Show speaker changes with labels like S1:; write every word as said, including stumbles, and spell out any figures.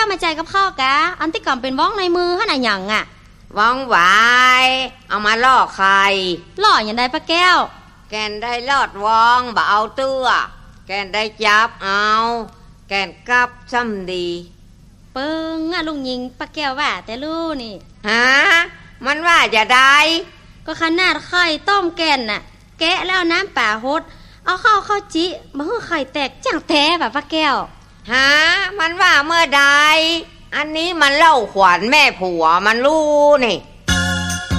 S1: มาใจกับข้าวกะอันที่ก่อนเป็นว้องในมือขนาดหยังอ่ะ
S2: ว้องหวายเอามาล่อใคร
S1: ล่ออย่างใดป้าแก้ว
S2: แกนได้ลอดว้องบ่เอาเตื้อแกนได้จับเอาแกนกับซ้ำดี
S1: เปิงอ่ะลุงยิงป้าแก้วว่าแต่ลู่นี่
S2: ฮะมันว่าจะได้
S1: ก็ขนาดไข่ต้มแกนน่ะแกะแล้วน้ำป่าฮดเอาเข้าเข้าจิมาให้ไข่แตกจังแท้แบบป้าแก้ว
S2: ฮะมันว่าเมื่อใดอันนี้มันเล่าขวัญแม่ผัวมันรู้นี่